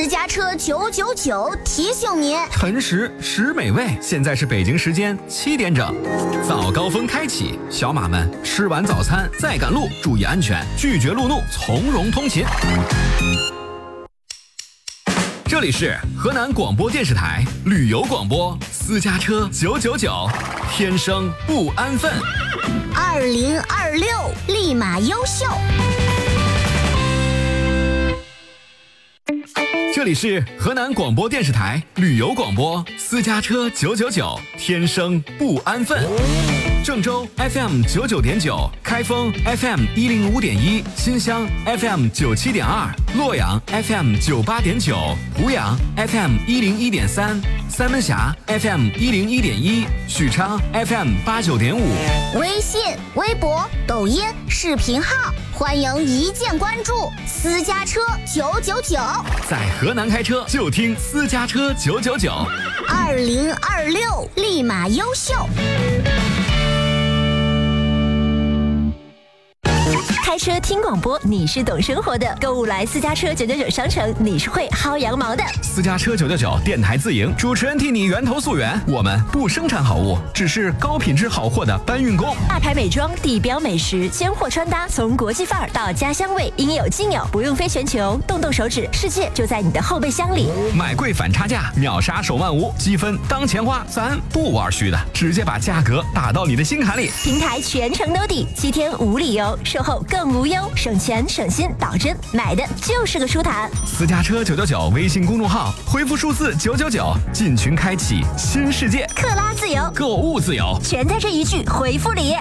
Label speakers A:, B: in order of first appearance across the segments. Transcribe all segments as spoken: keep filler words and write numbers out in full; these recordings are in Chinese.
A: 私家车九九九提醒您：
B: 诚实实美味。现在是北京时间七点整，早高峰开启，小马们吃完早餐再赶路，注意安全，拒绝路怒，从容通勤。这里是河南广播电视台旅游广播，私家车九九九，天生不安分。
A: 二零二六立马优秀。
B: 这里是河南广播电视台旅游广播，私家车九九九，天生不安分。郑州 F M 九九点九，开封 F M 一零五点一，新乡 F M 九七点二，洛阳 F M 九八点九，湖阳 F M 一零一点三，三门峡 F M 一零一点一，许昌 F M 八九点五。
A: 微信、微博、抖音、视频号，欢迎一键关注私家车九九九。
B: 在河南开车就听私家车九九九。
A: 二零二六立马优秀。
C: 开车听广播，你是懂生活的；购物来私家车九九九商城，你是会薅羊毛的。
B: 私家车九九九电台自营，主持人替你源头溯源。我们不生产好物，只是高品质好货的搬运工。
C: 大牌美妆、地标美食、鲜货穿搭，从国际范儿到家乡味，应有尽有，不用飞全球，动动手指，世界就在你的后备箱里。
B: 买贵反差价，秒杀手慢无，积分当钱花，咱不玩虚的，直接把价格打到你的心坎里。
C: 平台全程兜底，七天无理由，售后更无忧，省钱省心，保真，买的就是个舒坦。
B: 私家车九九九微信公众号，回复数字九九九，进群开启新世界。
C: 克拉自由，
B: 购物自由，
C: 全在这一句回复里。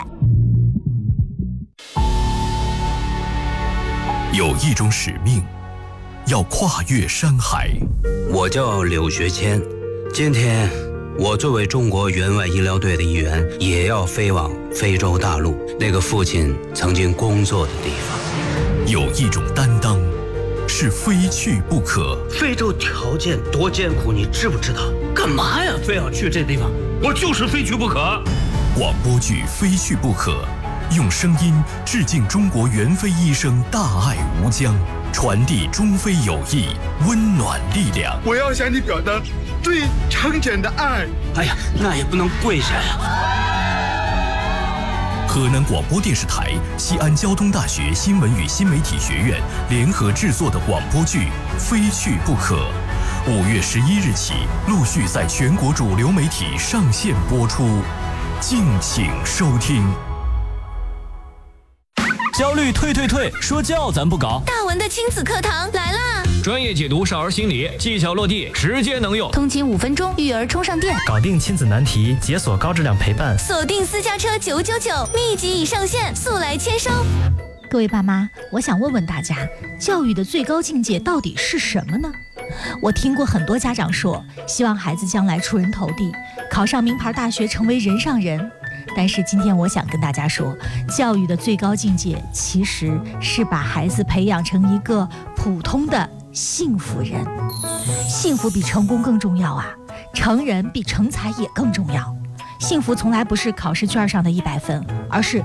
D: 有一种使命，要跨越山海。
E: 我叫柳学谦，今天我作为中国援外医疗队的一员，也要飞往非洲大陆那个父亲曾经工作的地方。
D: 有一种担当，是非去不可。
F: 非洲条件多艰苦，你知不知道？干嘛呀？非要去这地方？我就是非去不可。
D: 广播剧《非去不可》，用声音致敬中国援非医生大爱无疆，传递中非友谊，温暖力量。
G: 我要向你表达最诚恳的爱。
F: 哎呀，那也不能跪下呀。
D: 河南广播电视台、西安交通大学新闻与新媒体学院联合制作的广播剧《非去不可》，五月十一日起陆续在全国主流媒体上线播出，敬请收听。
H: 焦虑退退退，说教咱不搞。
C: 大文的亲子课堂来啦！
H: 专业解读少儿心理，技巧落地，直接能用。
C: 通勤五分钟，育儿充上电，
I: 搞定亲子难题，解锁高质量陪伴。
C: 锁定私家车九九九，秘籍已上线，速来签收。
J: 各位爸妈，我想问问大家，教育的最高境界到底是什么呢？我听过很多家长说，希望孩子将来出人头地，考上名牌大学，成为人上人。但是今天我想跟大家说，教育的最高境界其实是把孩子培养成一个普通的幸福人。幸福比成功更重要啊，成人比成才也更重要。幸福从来不是考试卷上的一百分，而是